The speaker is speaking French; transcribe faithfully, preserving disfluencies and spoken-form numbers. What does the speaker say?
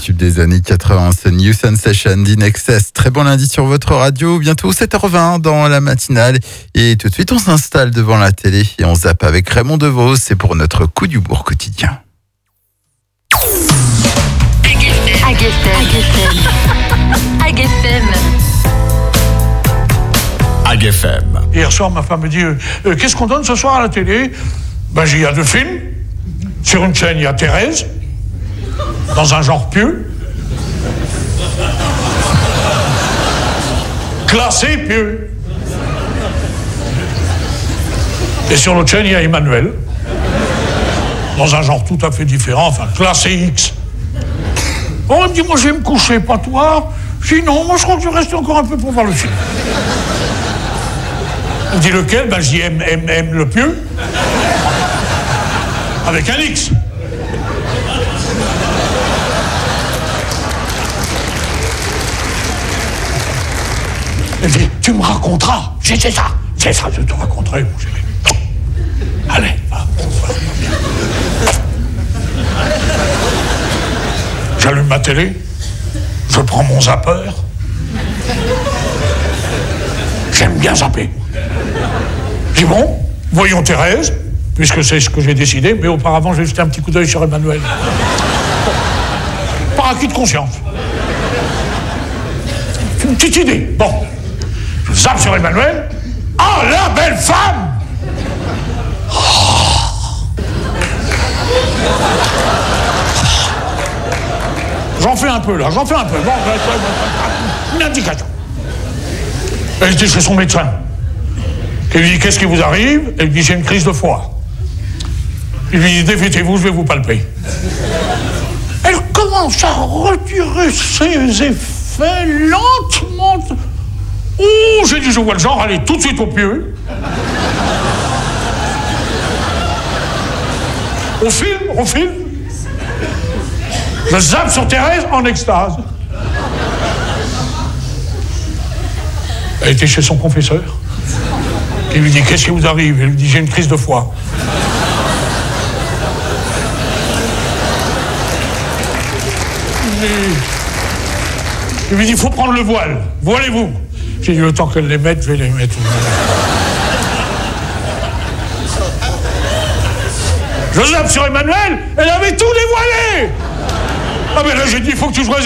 tube des années quatre-vingts, c'est New Sensation d'In Excess. Très bon lundi sur votre radio, bientôt sept heures vingt dans la matinale. Et tout de suite, on s'installe devant la télé et on zappe avec Raymond DeVos. C'est pour notre coup d'humour quotidien. Ag F M. Hier soir, ma femme me dit euh, euh, qu'est-ce qu'on donne ce soir à la télé? Ben, j'ai il y a deux films. Sur une chaîne, il y a Thérèse, dans un genre pieux. Classé pieux. Et sur l'autre chaîne, il y a Emmanuel, dans un genre tout à fait différent, enfin, classé X. Bon, elle me dit, moi, je vais me coucher, pas toi. Je dis, non, moi, je crois que je vais rester encore un peu pour voir le film. Elle me dit, lequel? Ben, je dis, M, M, M, le pieux. Avec un X. Elle dit, tu me raconteras. J'ai c'est ça, c'est ça, je te raconterai, mon chéri. Allez, va. J'allume ma télé, je prends mon zappeur. J'aime bien zapper. Je dis bon, voyons Thérèse, puisque c'est ce que j'ai décidé, mais auparavant j'ai jeté un petit coup d'œil sur Emmanuel. Par acquis de conscience. C'est une petite idée. Bon, je zappe sur Emmanuel. Ah, la belle femme! J'en fais un peu là, j'en fais un peu. Bon, une indication. Elle était chez son médecin. Il lui dit, qu'est-ce qui vous arrive? Elle lui dit, j'ai une crise de foie. Il lui dit, défêtez-vous, je vais vous palper. Elle commence à retirer ses effets lentement. Ouh, j'ai dit, je vois le genre, allez tout de suite au pieu. Au film, au film. Je zappe sur Thérèse en extase. Elle était chez son confesseur. Il lui dit, qu'est-ce qui vous arrive? Elle lui dit, j'ai une crise de foie. Il lui dit, il faut prendre le voile. Voilez-vous. J'ai dit, le temps qu'elle les mette, je vais les mettre. Je zappe sur Emmanuel, elle avait tout dévoilé. Ah ben là, j'ai dit, il faut que tu choisisses.